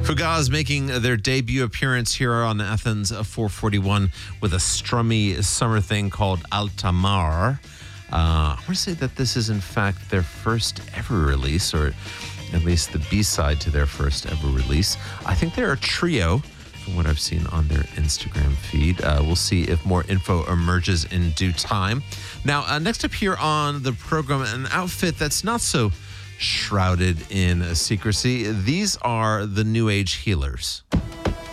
Fugazi making their debut appearance here on Athens 441 with a strummy summer thing called Altamar. I want to say that this is in fact their first ever release, or at least the B-side to their first ever release. I think they're a trio from what I've seen on their Instagram feed. We'll see if more info emerges in due time. Now, next up here on the program, an outfit that's not so shrouded in secrecy. These are the New Age Healers.